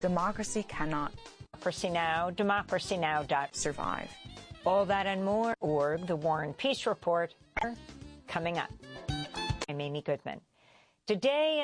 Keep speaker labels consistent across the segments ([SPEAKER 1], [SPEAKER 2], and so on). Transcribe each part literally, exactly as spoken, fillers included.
[SPEAKER 1] Democracy cannot
[SPEAKER 2] Democracy Now!, democracy now dot
[SPEAKER 1] survive.
[SPEAKER 2] All that and more. Org, the War and Peace Report, coming up. I'm Amy Goodman. Today in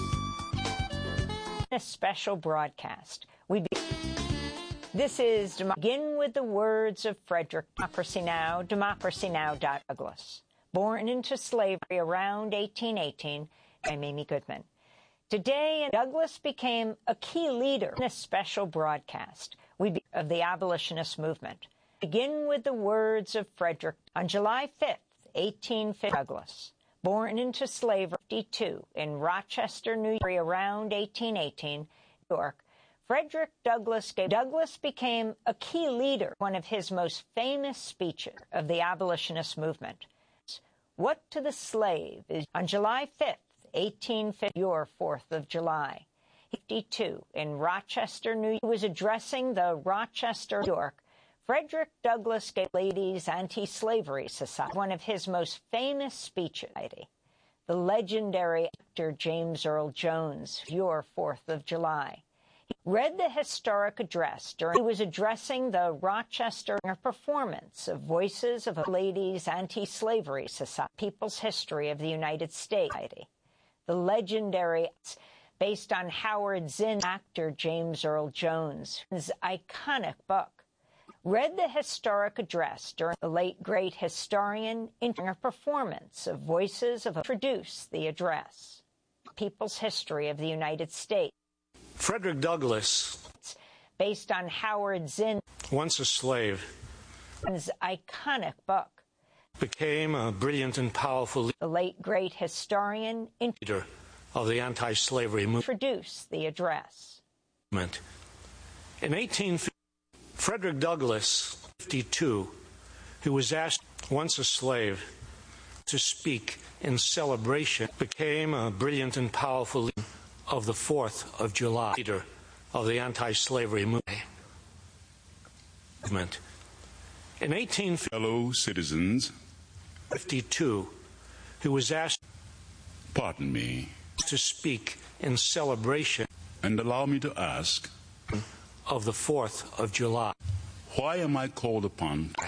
[SPEAKER 2] a special broadcast, we be this is begin with the words of Frederick. Democracy Now!, democracy now dot Douglass. Born into slavery around eighteen eighteen, I'm Amy Goodman. Today, Douglass became a key leader in a special broadcast we be of the abolitionist movement. Begin with the words of Frederick. On July fifth, eighteen fifty, Douglass, born into slavery fifty-two in Rochester, New York, around eighteen eighteen, New York, Frederick Douglass gave, Douglass became a key leader, one of his most famous speeches of the abolitionist movement. What to the slave is on July fifth, eighteen fifty, your fourth of July, fifty-two, in Rochester, New York. He was addressing the Rochester, New York. Frederick Douglass gave Ladies Anti-Slavery Society one of his most famous speeches. The legendary actor James Earl Jones, your fourth of July. He read the historic address during he was addressing the Rochester performance of Voices of a Ladies Anti-Slavery Society, People's History of the United States. The legendary, based on Howard Zinn, actor James Earl Jones, his iconic book, read the historic address during the late great historian in a performance of Voices of introduced the address, People's History of the United States.
[SPEAKER 3] Frederick Douglass,
[SPEAKER 2] based on Howard Zinn,
[SPEAKER 3] once a slave,
[SPEAKER 2] his iconic book,
[SPEAKER 3] became a brilliant and powerful
[SPEAKER 2] the late great historian
[SPEAKER 3] leader of the anti-slavery movement.
[SPEAKER 2] Introduced the address.
[SPEAKER 3] In eighteen fifty, Frederick Douglass, fifty-two, who was asked, once a slave, to speak in celebration, became a brilliant and powerful leader of the fourth of July, leader of the anti-slavery movement. In eighteen fifty,
[SPEAKER 4] fellow citizens,
[SPEAKER 3] fifty-two, who was asked,
[SPEAKER 4] pardon me,
[SPEAKER 3] to speak in celebration,
[SPEAKER 4] and allow me to ask,
[SPEAKER 3] of the fourth of July.
[SPEAKER 4] Why am I called upon to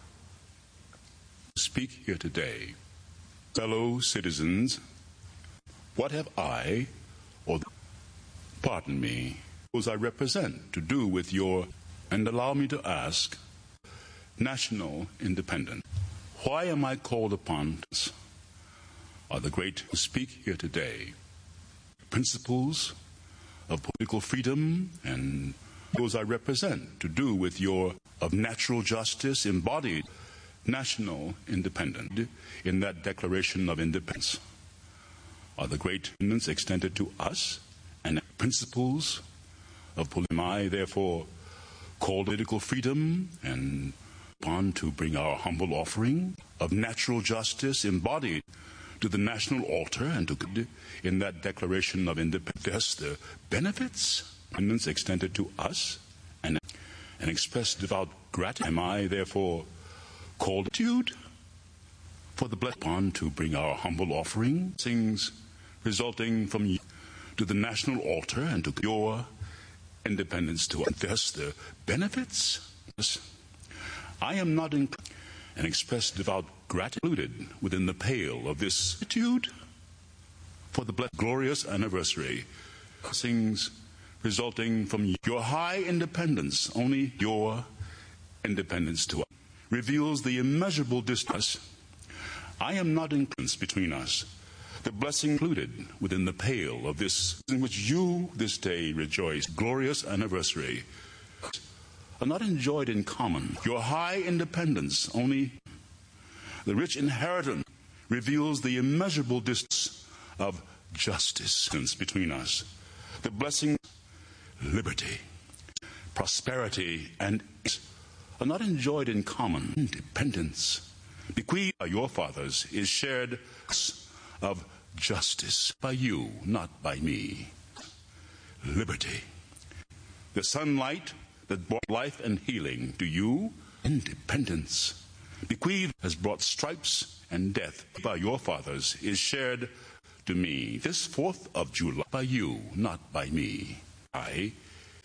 [SPEAKER 4] speak here today? Fellow citizens, what have I, or the, pardon me, those I represent, to do with your, and allow me to ask, national independence? Why am I called upon to are the great who speak here today? Principles of political freedom and those I represent to do with your of natural justice embodied national independence in that Declaration of Independence are the great independence extended to us and principles of political. I therefore call political freedom and upon to bring our humble offering of natural justice embodied to the national altar and to in that Declaration of Independence the benefits independence extended to us and and express devout gratitude. Am I therefore called gratitude for the blessed upon to bring our humble offering things resulting from you to the national altar and to your independence to us the benefits. I am not in and express devout gratitude within the pale of this gratitude for the blessed glorious anniversary things resulting from your high independence. Only your independence to us reveals the immeasurable distance. I am not in between us. The blessing included within the pale of this in which you this day rejoice, glorious anniversary, are not enjoyed in common. Your high independence, only the rich inheritance, reveals the immeasurable distance of justice between us. The blessing, liberty, prosperity, and are not enjoyed in common. Independence, bequeathed by your fathers, is shared of justice by you, not by me. Liberty, the sunlight that brought life and healing to you. Independence, bequeathed, has brought stripes and death by your fathers, is shared to me. This fourth of July by you, not by me. I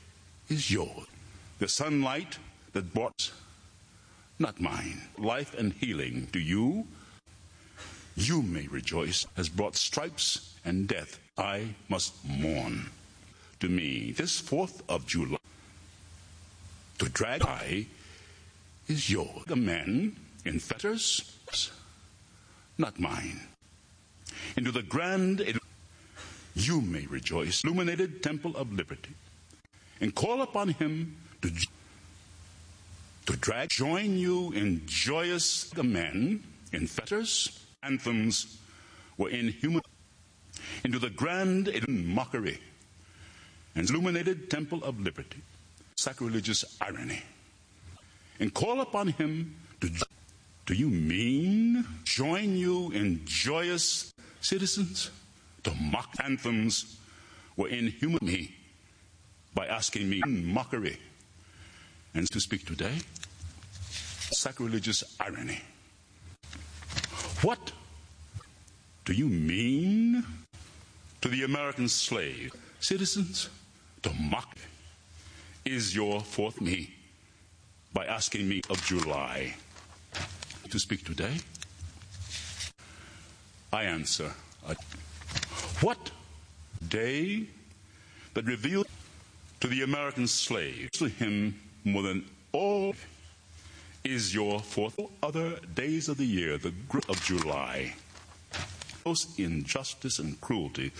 [SPEAKER 4] is yours. The sunlight that brought, not mine, life and healing to you, you may rejoice, has brought stripes and death. I must mourn. To me, this fourth of July, to drag I is yours. The men in fetters, not mine. Into the grand, you may rejoice, illuminated temple of liberty, and call upon him to, to drag, join you in joyous, the men in fetters, anthems were in human, into the grand mockery, and illuminated temple of liberty, sacrilegious irony, and call upon him to, do you mean join you in joyous citizens to mock anthems were in human me by asking me mockery and to speak today? Sacrilegious irony. What do you mean to the American slave citizens to mock is your fourth me by asking me of July to speak today? I answer, uh, what day that revealed to the American slave to him more than all is your fourth other days of the year, the grip of July, most injustice and cruelty?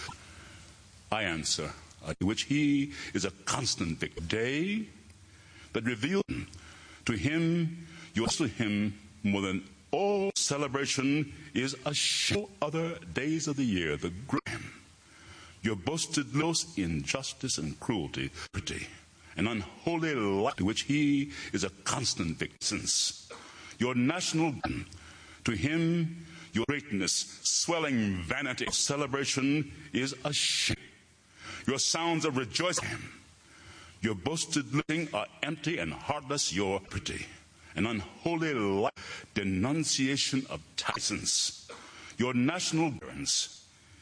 [SPEAKER 4] I answer, uh, which he is a constant victim. Day that revealed to him, you to him more than all celebration is a show other days of the year, the grim, your boasted most injustice and cruelty, an unholy life to which he is a constant victim. Your national to him, your greatness, swelling vanity of celebration is a shame. Your sounds of rejoicing, your boasted living are empty and heartless, your pretty, an unholy life, denunciation of license. Your national barons,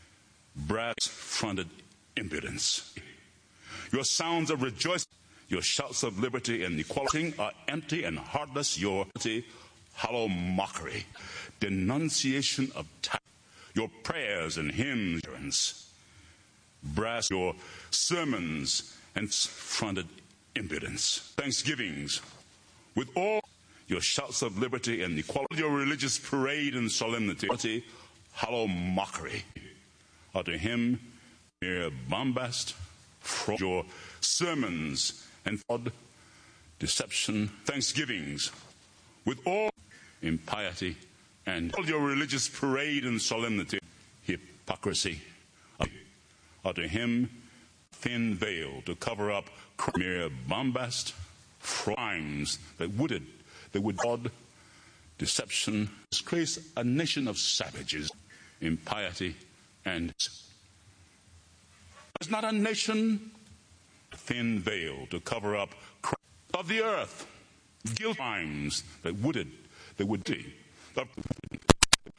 [SPEAKER 4] brass-fronted impudence. Your sounds of rejoicing, your shouts of liberty and equality are empty and heartless, your hollow mockery, denunciation of t- your prayers and hymns, brass, your sermons and fronted impudence, thanksgivings, with all your shouts of liberty and equality, your religious parade and solemnity, hollow mockery, are to him mere bombast, fraud, your sermons and fraud, deception, thanksgivings, with all impiety and all your religious parade and solemnity, hypocrisy, are to him thin veil to cover up mere bombast, crimes that would that would fraud, deception, disgrace a nation of savages, impiety, and there's not a nation thin veil to cover up of the earth, guilt crimes that would that would be